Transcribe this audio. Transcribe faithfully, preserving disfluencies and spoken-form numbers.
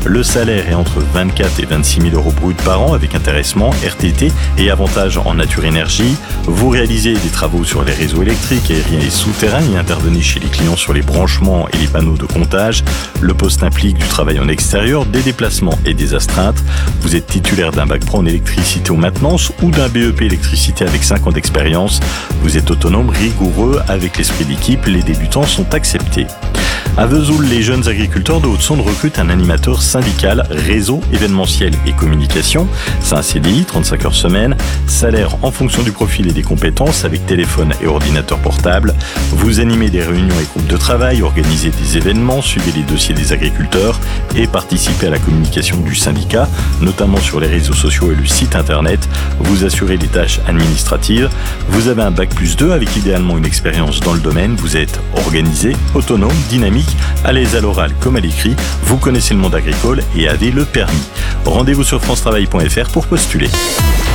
Le salaire est entre vingt-quatre et vingt-six mille euros bruts par an avec intéressement, R T T et avantages en nature énergie. Vous réalisez des travaux sur les réseaux électriques, aériens et souterrains et intervenez chez les clients sur les branchements et les panneaux de comptage. Le poste implique du travail en extérieur, des déplacements et des astreintes. Vous êtes titulaire d'un bac pro en électricité ou maintenance ou d'un B E P électricité avec cinq ans d'expérience. Vous êtes autonome, rigoureux, avec l'esprit d'équipe, les débutants sont acceptés. À Vesoul, les jeunes agriculteurs de Haute-Saône recrutent un animateur syndical, réseau, événementiel et communication. C'est un C D I, trente-cinq heures semaine, salaire en fonction du profil et des compétences avec téléphone et ordinateur portable. Vous animez des réunions et groupes de travail, organisez des événements, suivez les dossiers des agriculteurs et participez à la communication du syndicat, notamment sur les réseaux sociaux et le site internet. Vous assurez les tâches administratives. Vous avez un bac plus deux avec idéalement une expérience dans le domaine. Vous êtes organisé, autonome, dynamique, à l'aise à l'oral comme à l'écrit, vous connaissez le monde agricole et avez le permis. Rendez-vous sur france travail point f r pour postuler.